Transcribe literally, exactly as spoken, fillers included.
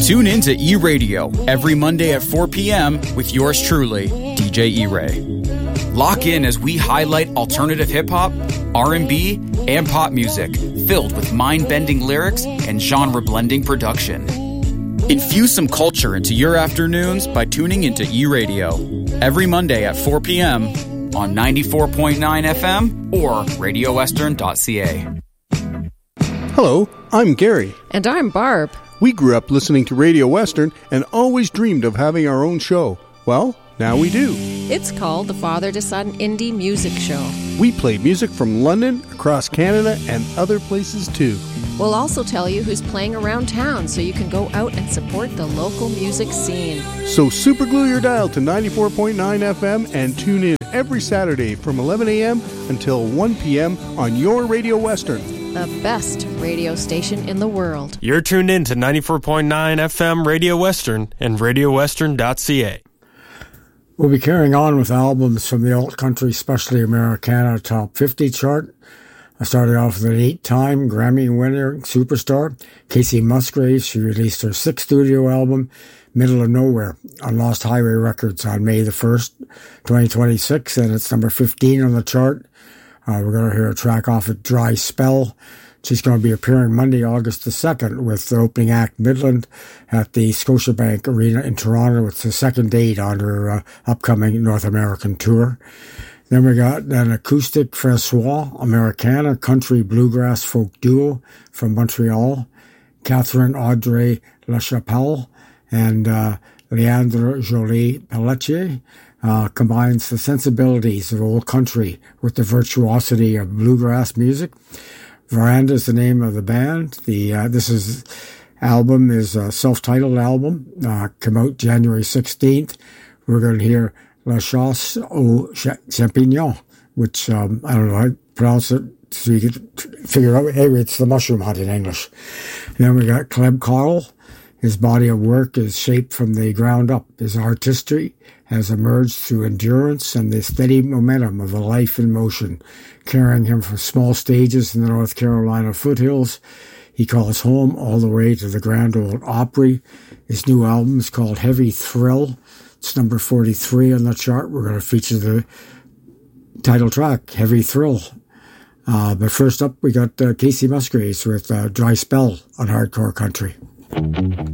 Tune in to E-Radio every Monday at four p.m. with yours truly, D J E-Ray. Lock in as we highlight alternative hip-hop, R and B, and pop music filled with mind-bending lyrics and genre-blending production. Infuse some culture into your afternoons by tuning into E-Radio every Monday at four p.m. on ninety-four point nine F M or radio western dot c a. Hello, I'm Gary. And I'm Barb. We grew up listening to Radio Western and always dreamed of having our own show. Well, now we do. It's called the Father to Son Indie Music Show. We play music from London, across Canada, and other places too. We'll also tell you who's playing around town so you can go out and support the local music scene. So superglue your dial to ninety-four point nine F M and tune in every Saturday from eleven a.m. until one p.m. on your Radio Western. The best radio station in the world. You're tuned in to ninety-four point nine F M Radio Western and radio western dot c a. We'll be carrying on with albums from the Alt Country, especially Americana Top fifty chart. I started off with an eight-time Grammy-winning superstar, Casey Musgraves. She released her sixth studio album, Middle of Nowhere, on Lost Highway Records on May the first, twenty twenty-six, and it's number fifteen on the chart. Uh, we're going to hear a track off of Dry Spell. She's going to be appearing Monday, August the second, with the opening act Midland at the Scotiabank Arena in Toronto. It's the second date on her uh, upcoming North American tour. Then we got an acoustic Francois Americana country bluegrass folk duo from Montreal, Catherine Audrey Lachapelle and uh, Leandre Jolie Pelletier. Uh, combines the sensibilities of old country with the virtuosity of bluegrass music. Veranda is the name of the band. The uh, this is album is a self-titled album. Uh, come out January sixteenth. We're going to hear La Chasse aux Champignons, which um, I don't know how to pronounce it, so you can figure out. Hey, it's the mushroom hunt in English. And then we got Cleb Carl. His body of work is shaped from the ground up. His artistry has emerged through endurance and the steady momentum of a life in motion, carrying him from small stages in the North Carolina foothills. He calls home all the way to the Grand Ole Opry. His new album is called Heavy Thrill. It's number forty-three on the chart. We're going to feature the title track, Heavy Thrill. Uh, but first up, we got uh, Casey Musgraves with uh, Dry Spell on Hardcore Country.